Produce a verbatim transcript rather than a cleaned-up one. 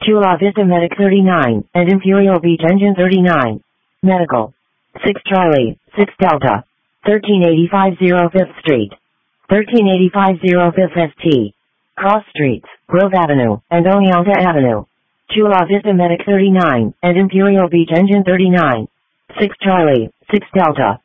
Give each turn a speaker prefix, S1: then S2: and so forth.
S1: Chula Vista Medic thirty-nine, and Imperial Beach Engine thirty-nine. Medical. six Charlie, six Delta. thirteen eighty-five oh fifth Street. thirteen eighty-five oh fifth S T. Cross Streets, Grove Avenue, and Oneonta Avenue. Chula Vista Medic thirty-nine, and Imperial Beach Engine thirty-nine. six Charlie, six Delta.